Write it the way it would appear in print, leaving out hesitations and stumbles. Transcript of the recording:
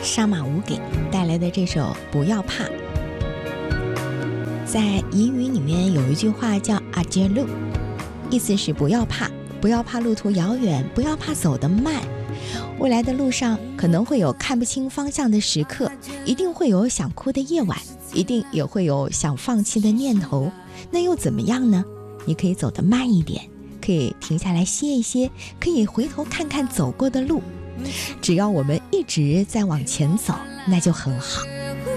沙马武给带来的这首《不要怕》。在彝语里面有一句话叫阿杰路，意思是不要怕，不要怕路途遥远，不要怕走得慢。未来的路上可能会有看不清方向的时刻，一定会有想哭的夜晚，一定也会有想放弃的念头。那又怎么样呢？你可以走得慢一点，可以停下来歇一歇，可以回头看看走过的路。只要我们一直在往前走，那就很好。